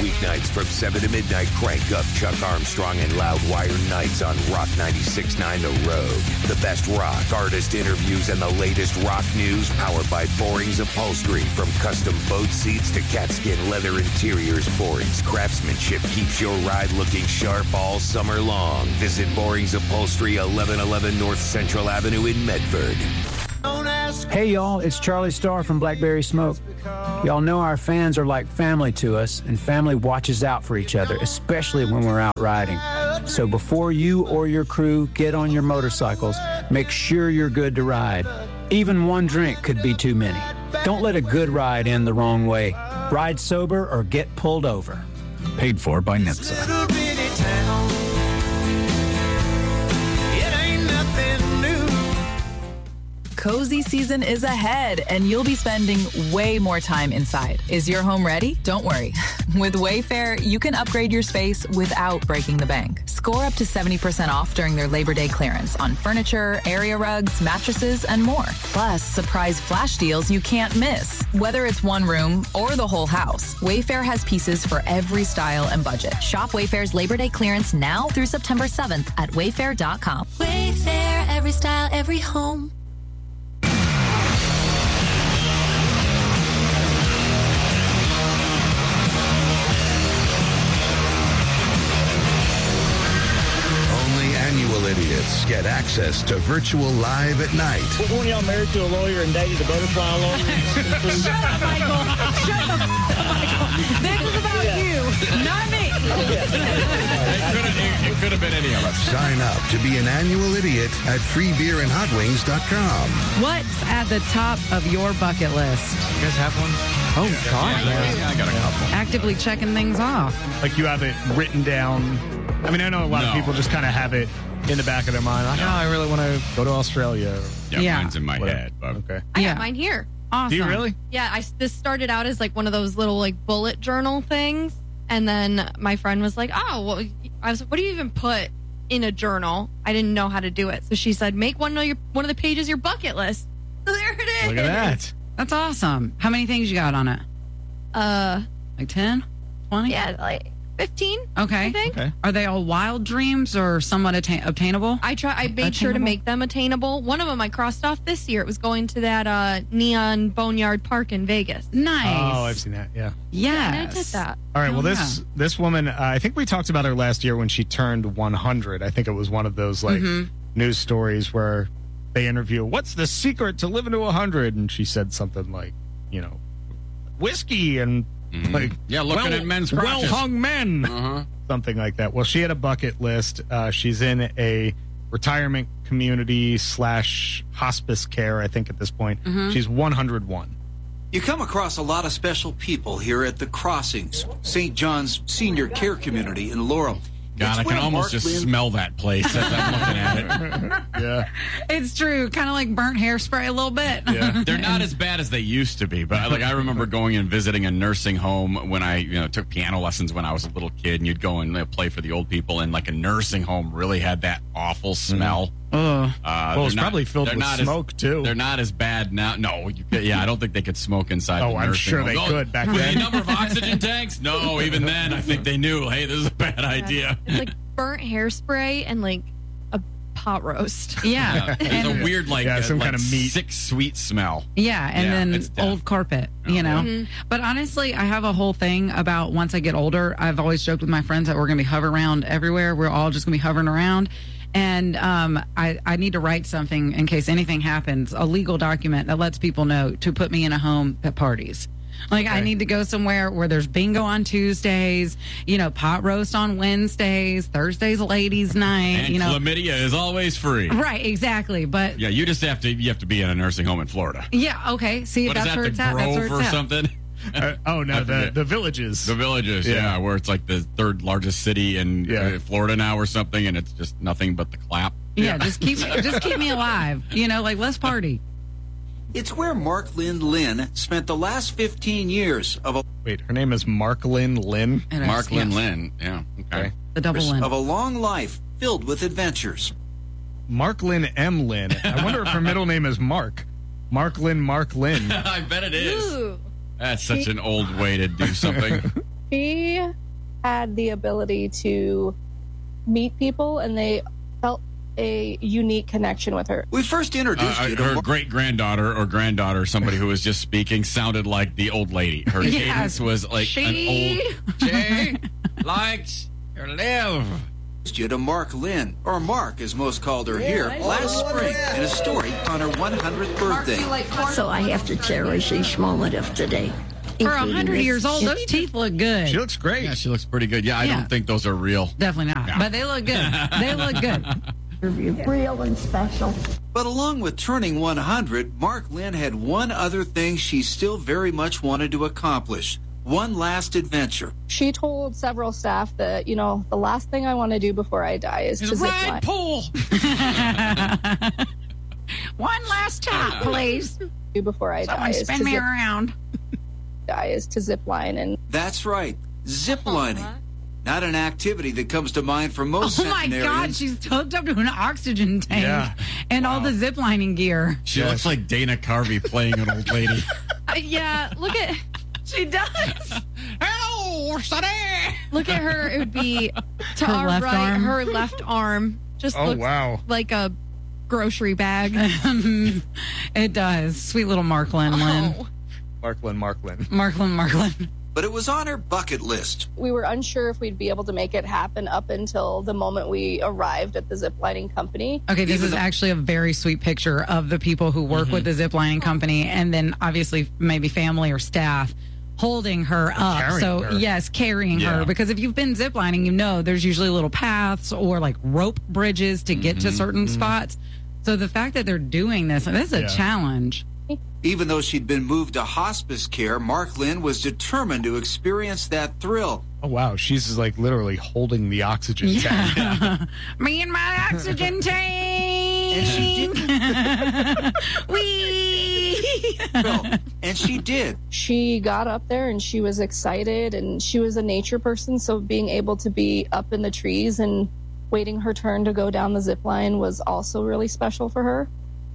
Weeknights from 7 to midnight, crank up Chuck Armstrong and Loudwire Nights on Rock 96.9 The Road. The best rock, artist interviews, and the latest rock news powered by Boring's Upholstery. From custom boat seats to catskin leather interiors, Boring's craftsmanship keeps your ride looking sharp all summer long. Visit Boring's Upholstery, 1111 North Central Avenue in Medford. Hey, y'all, it's Charlie Starr from Blackberry Smoke. Y'all know our fans are like family to us, and family watches out for each other, especially when we're out riding. So before you or your crew get on your motorcycles, make sure you're good to ride. Even one drink could be too many. Don't let a good ride end the wrong way. Ride sober or get pulled over. Paid for by NHTSA. Cozy season is ahead, and you'll be spending way more time inside. Is your home ready? Don't worry. With Wayfair, you can upgrade your space without breaking the bank. Score up to 70% off during their Labor Day clearance on furniture, area rugs, mattresses, and more. Plus, surprise flash deals you can't miss. Whether it's one room or the whole house, Wayfair has pieces for every style and budget. Shop Wayfair's Labor Day clearance now through September 7th at wayfair.com. Wayfair, every style, every home. Annual idiots get access to virtual live at night. Well, one of y'all married to a lawyer and dated a butterfly lawyer? Shut up, Michael. Shut up, Michael. This is about you, not me. It could have been any of us. Sign up to be an annual idiot at freebeerandhotwings.com. What's at the top of your bucket list? You guys have one? Oh, God, Yeah, I got a couple. Actively checking things off. Like you have it written down. I mean, I know a lot of people just kind of have it in the back of their mind. Like, I really want to go to Australia. Yeah, mine's in my head. But Okay. I got mine here. Awesome. Do you really? Yeah, this started out as like one of those little like bullet journal things. And then my friend was like, oh, well, I was like, what do you even put in a journal? I didn't know how to do it. So she said, make one of the pages your bucket list. So there it is. Look at that. That's awesome. How many things you got on it? Like 10? 20? Yeah, like 15. Okay. I think. Okay. Are they all wild dreams or somewhat obtainable? I made sure to make them attainable. One of them I crossed off this year. It was going to that Neon Boneyard Park in Vegas. Nice. Oh, I've seen that. Yeah. Yes. And I did that. All right. Well, yeah. this woman, I think we talked about her last year when she turned 100. I think it was one of those like news stories where they interview, what's the secret to living to 100? And she said something like, whiskey and like looking at men's crotches. well-hung men, something like that. Well, she had a bucket list. She's in a retirement community / hospice care, I think, at this point. She's 101. You come across a lot of special people here at the Crossings, St. John's Senior Care Community in Laurel. God, I can almost just smell that place as I'm looking at it. Yeah. It's true. Kind of like burnt hairspray a little bit. Yeah. They're not as bad as they used to be, but I remember going and visiting a nursing home when I took piano lessons when I was a little kid, and you'd go and play for the old people, and like a nursing home really had that awful smell. Well, it's probably filled with smoke, too. They're not as bad now. No, I don't think they could smoke inside the nursing I'm sure home. they could back With then. the number of oxygen tanks? No, even then, I think they knew, hey, this is a bad idea. It's like burnt hairspray and like a pot roast. Yeah. There's a weird, some kind of meat. sick, sweet smell. Yeah, and then it's death. old carpet, But honestly, I have a whole thing about once I get older, I've always joked with my friends that we're going to be hovering around everywhere. We're all just going to be hovering around. And I need to write something in case anything happens, a legal document that lets people know to put me in a home at parties. Like, I need to go somewhere where there's bingo on Tuesdays, pot roast on Wednesdays, Thursdays ladies' night, And chlamydia is always free. Right, exactly. But yeah, you have to be in a nursing home in Florida. Yeah, okay. See, What is that's that, where the it's at. That's where Grove it's or at. something? The Villages. The Villages, yeah, where it's like the third largest city in Florida now or something, and it's just nothing but the clap. Yeah, just keep me alive. Let's party. It's where Mark Lynn spent the last 15 years of Wait, her name is Mark Lynn Lynn? Mark Lynn, yeah. Okay. The double Lynn. Of a long life filled with adventures. Mark Lynn M. Lynn. I wonder if her middle name is Mark. Mark Lynn. I bet it is. Ooh. That's such an old way to do something. She had the ability to meet people, and they felt a unique connection with her. We first introduced you to her great-granddaughter or granddaughter, somebody who was just speaking, sounded like the old lady. Her cadence was like an old... She likes to live. You to Mark Lynn, or Mark as most called her here, last spring in a story on her 100th birthday. So I have to cherish each moment of today. For 100 years old, those teeth look good. She looks great. Yeah, she looks pretty good. Yeah, I don't think those are real. Definitely not. No. But they look good. They look good. Real and special. But along with turning 100, Mark Lynn had one other thing she still very much wanted to accomplish. One last adventure. She told several staff that, the last thing I want to do before I die is to zip line. Pool. One last time, please. Do before I Someone die spin me around. Is to zip line. And that's right, zip lining. Not an activity that comes to mind for most centenarians. Oh my God, she's hooked up to an oxygen tank and all the zip lining gear. She looks like Dana Carvey playing an old lady. Yeah, look at... She does. Hello, sonny. Look at her. It would be to Her our left right. arm. Her left arm just looks like a grocery bag. It does. Sweet little Marklyn. Marklyn. But it was on her bucket list. we were unsure if we'd be able to make it happen up until the moment we arrived at the zip lining company. Okay, this is actually a very sweet picture of the people who work with the zip lining company, and then obviously maybe family or staff holding her up. Carrying her. Because if you've been zip lining, there's usually little paths or like rope bridges to get to certain spots. So the fact that they're doing this is a challenge. Even though she'd been moved to hospice care, Mark Lynn was determined to experience that thrill. Oh, wow. She's like literally holding the oxygen tank. Me and my oxygen tank. And she did. And she did. She got up there and she was excited, and she was a nature person, so being able to be up in the trees and waiting her turn to go down the zip line was also really special for her.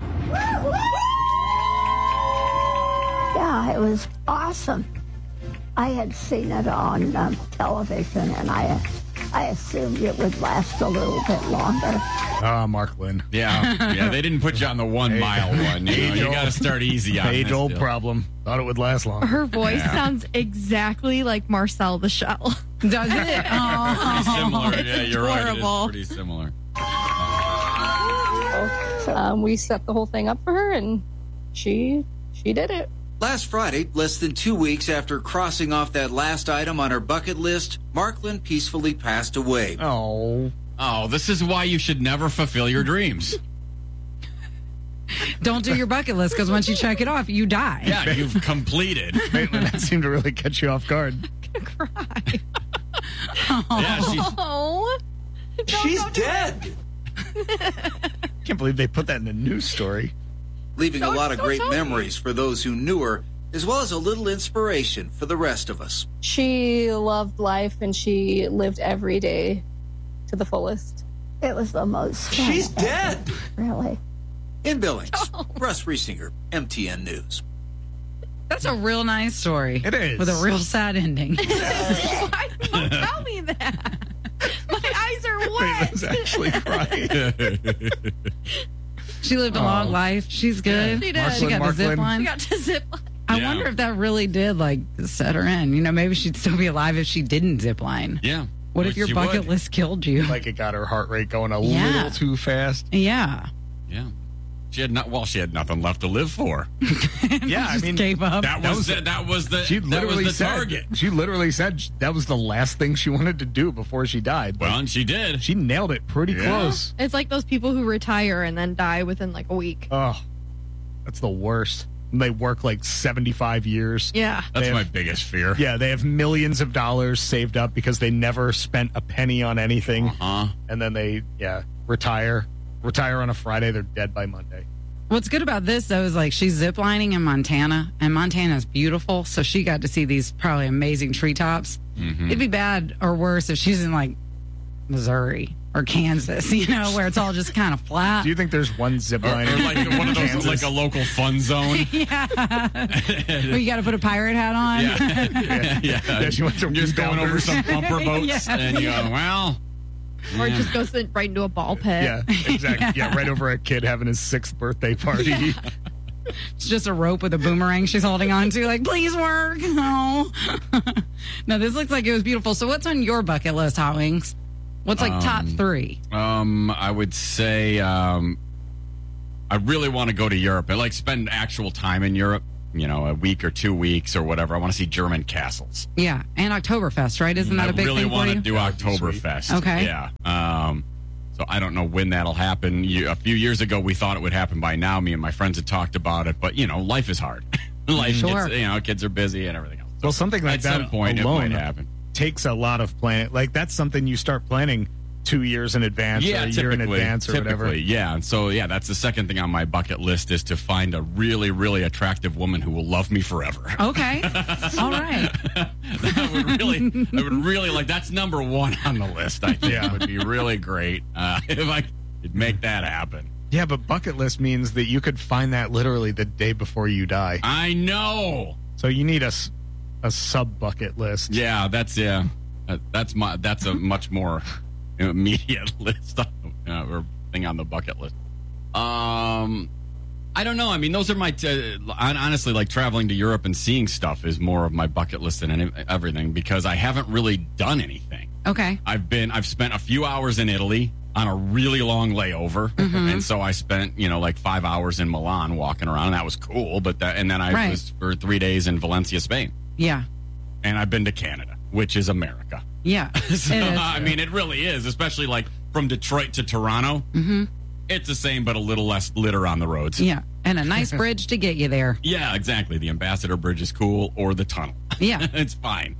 Yeah, it was awesome. I had seen it on television, and I assumed it would last a little bit longer. Mark Lynn. Yeah, they didn't put you on the 1 mile one. You got to start easy on this Age-old deal. problem. Thought it would last longer. Her voice sounds exactly like Marcel the Shell. Does it? Pretty similar. Yeah, you're right. It adorable. is pretty similar. So we set the whole thing up for her, and she did it. Last Friday, less than 2 weeks after crossing off that last item on her bucket list, Mark Lynn peacefully passed away. Oh, this is why you should never fulfill your dreams. Don't do your bucket list, because once you check it off, you die. Yeah, you've completed. That seemed to really catch you off guard. She's dead. Can't believe they put that in a news story. Leaving a lot of great memories for those who knew her, as well as a little inspiration for the rest of us. She loved life, and she lived every day to the fullest. It was the most fun. She's dead. Really. In Billings, Russ Riesinger, MTN News. That's a real nice story. It is. With a real sad ending. Why don't tell me that? My eyes are wet. was actually crying. She lived a long life. She's good. She did. She got the zip line. She got to zip line. I wonder if that really did set her in. Maybe she'd still be alive if she didn't zip line. Yeah. What if your bucket list killed you? Like it got her heart rate going a little too fast. Yeah. Yeah. She had nothing left to live for. Yeah, I mean, gave up. That was the target. She literally said that was the last thing she wanted to do before she died. Well, and she did. She nailed it pretty close. It's like those people who retire and then die within like a week. Oh, that's the worst. They work like 75 years. Yeah. That's my biggest fear. Yeah, they have millions of dollars saved up because they never spent a penny on anything. And then they, retire on a Friday. They're dead by Monday. What's good about this, though, is she's ziplining in Montana, and Montana's beautiful, so she got to see these probably amazing treetops. It'd be bad or worse if she's in, Missouri. or Kansas, where it's all just kind of flat. Do you think there's one zip Or line? like one of those, like a local fun zone. Where you got to put a pirate hat on. Yeah. She went to You're just going over some bumper boats, and you go, well. Or just goes right into a ball pit. Yeah, exactly. Yeah, right over a kid having his 6th birthday party. It's just a rope with a boomerang she's holding on to, like, please work. No. No, this looks like it was beautiful. So what's on your bucket list, Hot Wings? What's like top 3? I would say I really want to go to Europe. I like spend actual time in Europe, a week or 2 weeks or whatever. I want to see German castles. Yeah, and Oktoberfest, right? Isn't that a big thing for you? I really want to do Oktoberfest. Okay. Yeah. So I don't know when that'll happen. A few years ago, we thought it would happen by now. Me and my friends had talked about it, but life is hard. Life gets, kids are busy and everything else. Well, something like that at some point alone it might happen. Takes a lot of planning. Like that's something you start planning 2 years in advance, or a year in advance, or whatever. Yeah. And so, that's the second thing on my bucket list is to find a really, really attractive woman who will love me forever. Okay. All right. I would really like, that's number 1 on the list. I think it would be really great if I could make that happen. Yeah, but bucket list means that you could find that literally the day before you die. I know. So you need a sub bucket list. Yeah, that's a much more immediate list or thing on the bucket list. I don't know. I mean, those are my honestly, like traveling to Europe and seeing stuff is more of my bucket list than everything because I haven't really done anything. Okay. I've spent a few hours in Italy on a really long layover, and so I spent like 5 hours in Milan walking around, and that was cool. But then I was for 3 days in Valencia, Spain. Yeah. And I've been to Canada, which is America. Yeah. So, I mean, it really is, especially like from Detroit to Toronto. Mm-hmm. It's the same, but a little less litter on the roads. Yeah. And a nice bridge to get you there. Yeah, exactly. The Ambassador Bridge is cool, or the tunnel. Yeah. It's fine.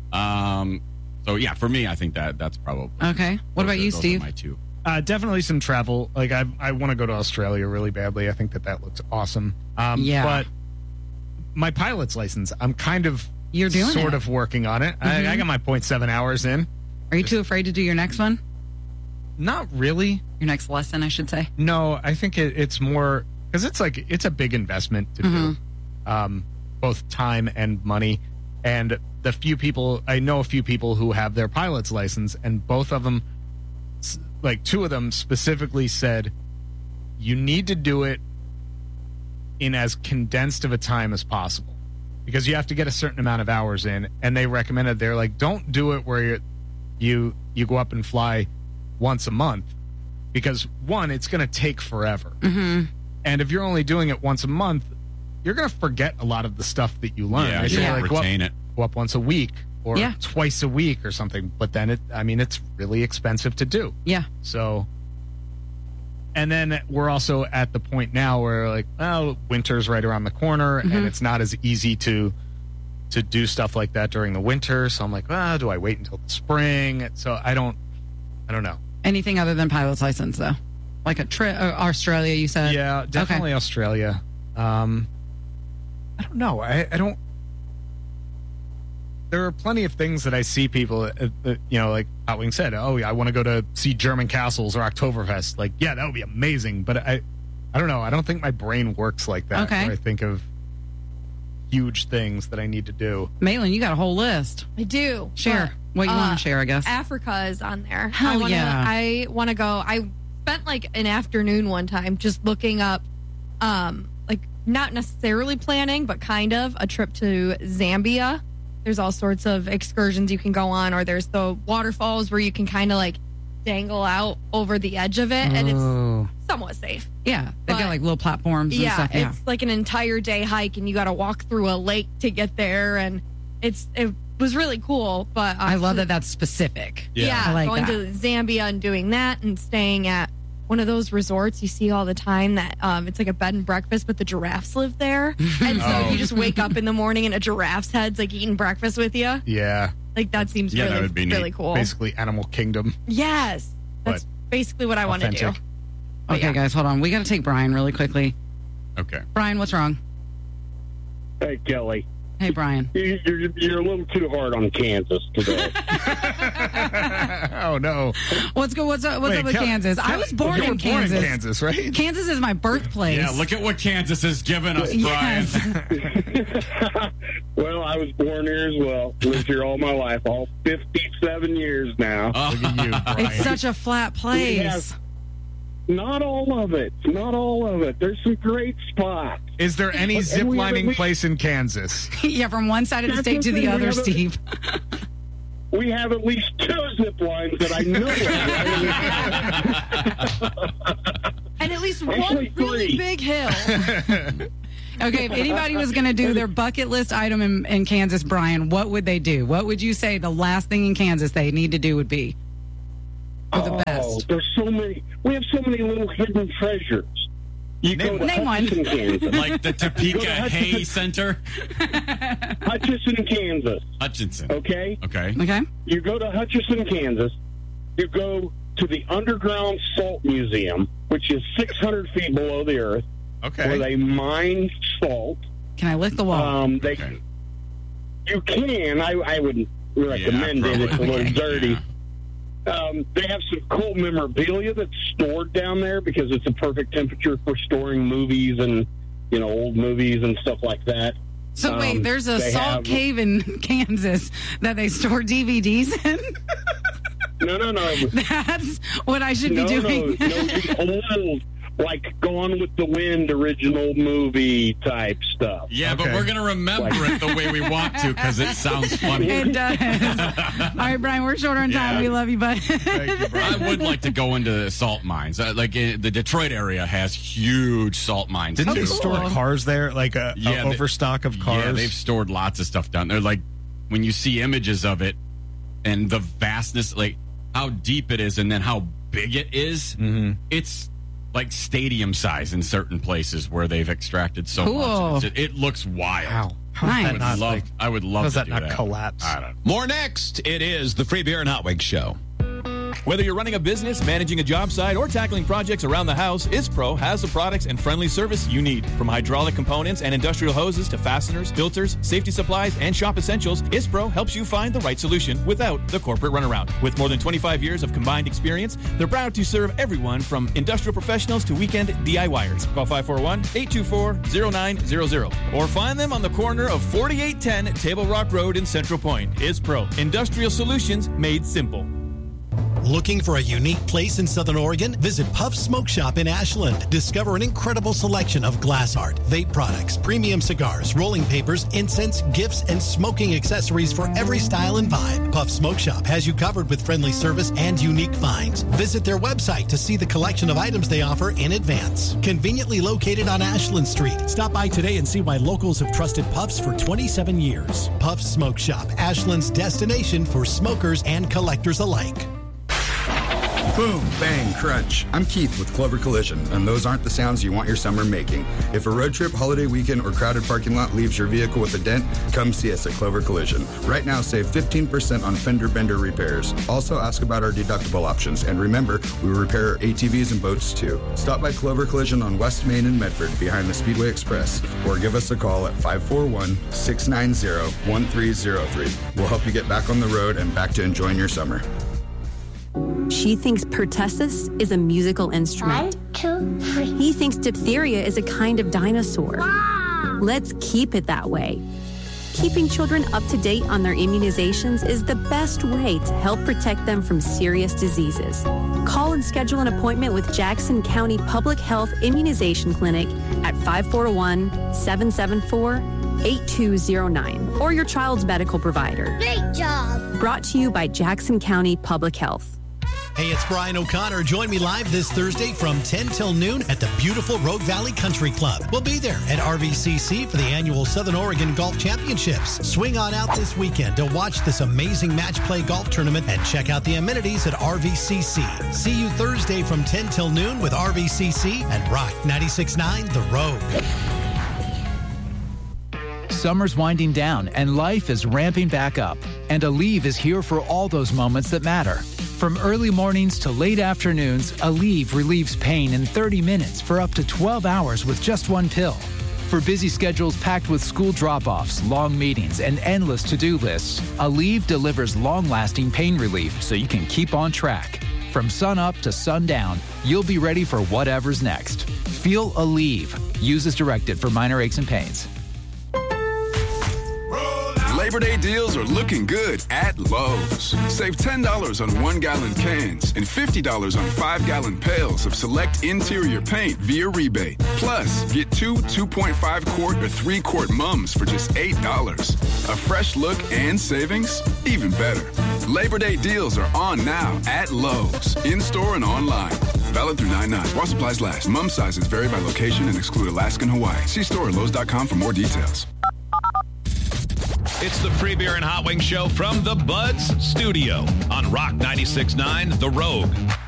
So, yeah, for me, I think that's probably. Okay. What about you, Steve? My 2. Definitely some travel. Like, I want to go to Australia really badly. I think that looks awesome. But my pilot's license, I'm kind of. You're doing sort of working on it. Mm-hmm. I got my 0.7 hours in. Are you too afraid to do your next one? Not really. Your next lesson, I should say. No, I think it's more because it's a big investment to do, both time and money. And I know a few people who have their pilot's license, and both of them, like 2 of them specifically said, you need to do it in as condensed of a time as possible. Because you have to get a certain amount of hours in, and they recommended, they're like, don't do it where you go up and fly once a month, because 1, it's going to take forever, and if you're only doing it once a month, you're going to forget a lot of the stuff that you learn. Like, retain it. Go up once a week or twice a week or something, but then it's really expensive to do. Yeah. So. And then we're also at the point now where, like, well, winter's right around the corner, and it's not as easy to do stuff like that during the winter. So I'm like, do I wait until the spring? So I don't know. Anything other than pilot's license, though? Like a trip, Australia, you said? Yeah, definitely Australia. I don't know. I don't. There are plenty of things that I see people, like Hot Wing said, I want to go to see German castles or Oktoberfest. Like, yeah, that would be amazing. But I don't know. I don't think my brain works like that. Okay. Where I think of huge things that I need to do. Maylin, you got a whole list. I do. Share what you want to share, I guess. Africa is on there. Hell I want to go. I spent like an afternoon one time just looking up, like not necessarily planning, but kind of a trip to Zambia. There's all sorts of excursions you can go on, or there's the waterfalls where you can kind of like dangle out over the edge of it, and it's somewhat safe. Yeah, they've got like little platforms and stuff. Yeah, it's like an entire day hike, and you got to walk through a lake to get there, and it was really cool. But I love that that's specific. Yeah, I like going that. to Zambia and doing that, and staying at one of those resorts you see all the time that it's like a bed and breakfast, but the giraffes live there. And so you just wake up in the morning and a giraffe's head's like eating breakfast with you. Yeah. Like that seems that would be really neat. cool. Basically Animal Kingdom. Yes. That's basically what I want to do. Okay, guys, hold on. We got to take Brian really quickly. Okay. Brian, what's wrong? Hey, Kelly. Hey, Brian. You're a little too hard on Kansas today. Oh, no. What's up with Kansas? I was born in Kansas. Born in Kansas, right? Kansas is my birthplace. Yeah, look at what Kansas has given us, Brian. Well, I was born here as well. Lived here all my life, all 57 years now. Look at you, Brian. It's such a flat place. Not all of it. Not all of it. There's some great spots. Is there any zip lining place in Kansas? Yeah, from one side of the state to the other, Steve. We have at least 2 zip lines that I know of. And at least one really big hill. Okay, if anybody was going to do their bucket list item in Kansas, Brian, what would they do? What would you say the last thing in Kansas they need to do would be? For the best. There's so many. We have so many little hidden treasures. Name one. Kansas. Like the Topeka Hay Center? Hutchinson, Kansas. Hutchinson. Okay? Okay. You go to Hutchinson, Kansas. You go to the Underground Salt Museum, which is 600 feet below the earth. Okay. Where they mine salt. Can I lick the wall? You can. I wouldn't recommend it. It's a little dirty. Yeah. They have some cool memorabilia that's stored down there because it's a perfect temperature for storing movies and, old movies and stuff like that. So wait, there's a salt cave in Kansas that they store DVDs in? No. That's what I should be doing. No, old, like Gone with the Wind original movie type stuff. Yeah, but we're going to remember it the way we want to because it sounds funny. It does. All right, Brian, we're short on time. We love you, bud. I would like to go into salt mines. The Detroit area has huge salt mines. Didn't they store cars there? Like a overstock of cars? Yeah, they've stored lots of stuff down there. Like when you see images of it and the vastness, like how deep it is and then how big it is, it's like stadium size in certain places where they've extracted so much. It looks wild. Nice. I would love to do that. Collapse? I don't know. More next. It is the Free Beer and Hot Wings Show. Whether you're running a business, managing a job site, or tackling projects around the house, ISPRO has the products and friendly service you need. From hydraulic components and industrial hoses to fasteners, filters, safety supplies, and shop essentials, ISPRO helps you find the right solution without the corporate runaround. With more than 25 years of combined experience, they're proud to serve everyone from industrial professionals to weekend DIYers. Call 541-824-0900 or find them on the corner of 4810 Table Rock Road in Central Point. ISPRO, industrial solutions made simple. Looking for a unique place in Southern Oregon? Visit Puff Smoke Shop in Ashland. Discover an incredible selection of glass art, vape products, premium cigars, rolling papers, incense, gifts, and smoking accessories for every style and vibe. Puff Smoke Shop has you covered with friendly service and unique finds. Visit their website to see the collection of items they offer in advance. Conveniently located on Ashland Street. Stop by today and see why locals have trusted Puffs for 27 years. Puff Smoke Shop, Ashland's destination for smokers and collectors alike. Boom, bang, crunch. I'm Keith with Clover Collision, and those aren't the sounds you want your summer making. If a road trip, holiday weekend, or crowded parking lot leaves your vehicle with a dent, come see us at Clover Collision. Right now, save 15% on fender bender repairs. Also, ask about our deductible options, and remember, we repair ATVs and boats too. Stop by Clover Collision on West Main in Medford, behind the Speedway Express, or give us a call at 541-690-1303. We'll help you get back on the road and back to enjoying your summer. She thinks pertussis is a musical instrument. 1, 2, 3. He thinks diphtheria is a kind of dinosaur. Wow. Let's keep it that way. Keeping children up to date on their immunizations is the best way to help protect them from serious diseases. Call and schedule an appointment with Jackson County Public Health Immunization Clinic at 541-774-8209 or your child's medical provider. Great job. Brought to you by Jackson County Public Health. Hey, it's Brian O'Connor. Join me live this Thursday from 10 till noon at the beautiful Rogue Valley Country Club. We'll be there at RVCC for the annual Southern Oregon Golf Championships. Swing on out this weekend to watch this amazing match play golf tournament and check out the amenities at RVCC. See you Thursday from 10 till noon with RVCC and Rock 96.9 The Rogue. Summer's winding down and life is ramping back up. And Aleve is here for all those moments that matter. From early mornings to late afternoons, Aleve relieves pain in 30 minutes for up to 12 hours with just one pill. For busy schedules packed with school drop-offs, long meetings, and endless to-do lists, Aleve delivers long-lasting pain relief so you can keep on track. From sun up to sundown, you'll be ready for whatever's next. Feel Aleve. Use as directed for minor aches and pains. Labor Day deals are looking good at Lowe's. Save $10 on 1-gallon cans and $50 on 5-gallon pails of select interior paint via rebate. Plus, get 2 2.5-quart or 3-quart mums for just $8. A fresh look and savings? Even better. Labor Day deals are on now at Lowe's, in-store and online. Valid through 9/9. While supplies last. Mum sizes vary by location and exclude Alaska and Hawaii. See store at Lowe's.com for more details. It's the Free Beer and Hot Wings Show from the Buds Studio on Rock 96.9 The Rogue.